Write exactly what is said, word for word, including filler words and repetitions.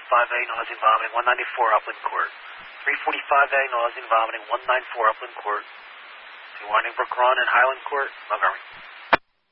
forty-five A, nausea and vomiting, one ninety-four Upland Court. three forty-five A, nausea and vomiting, one ninety-four Upland Court. To Winding Brook Run and Highland Court, Montgomery.